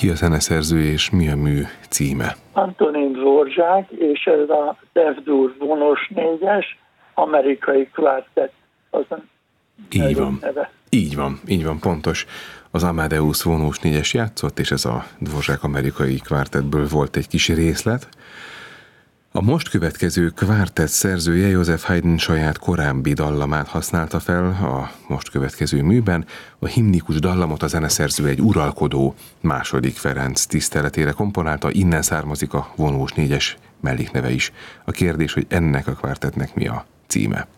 Ki a zeneszerző és mi a mű címe? Antonin Dvorak, és ez a F-dur vonós négyes, amerikai kvártett, azon Így van. Neve. Így van, pontos. Az Amadeus vonós négyes játszott, és ez a Dvorak amerikai kvártettből volt egy kis részlet. A most következő kvártett szerzője Joseph Haydn saját korábbi dallamát használta fel a most következő műben. A himnikus dallamot a zeneszerző egy uralkodó II. Ferenc tiszteletére komponálta, innen származik a vonós négyes mellékneve is. A kérdés, hogy ennek a kvártettnek mi a címe.